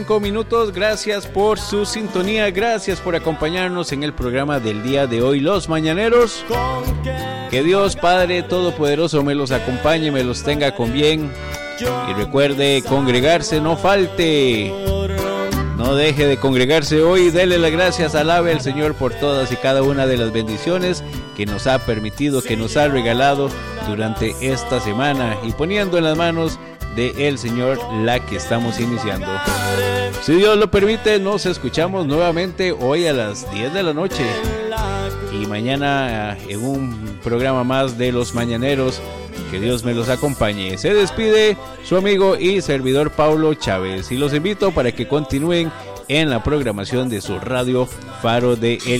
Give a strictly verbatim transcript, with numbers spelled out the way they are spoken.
Cinco minutos, gracias por su sintonía, gracias por acompañarnos en el programa del día de hoy, Los Mañaneros. Que Dios Padre Todopoderoso me los acompañe, me los tenga con bien. Y recuerde, congregarse no falte. No deje de congregarse hoy, dele las gracias, alabe al Señor por todas y cada una de las bendiciones que nos ha permitido, que nos ha regalado durante esta semana, y poniendo en las manos de el Señor la que estamos iniciando. Si Dios lo permite, nos escuchamos nuevamente hoy a las diez de la noche y mañana en un programa más de Los Mañaneros. Que Dios me los acompañe. Se despide su amigo y servidor Paulo Chávez y los invito para que continúen en la programación de su radio Faro de El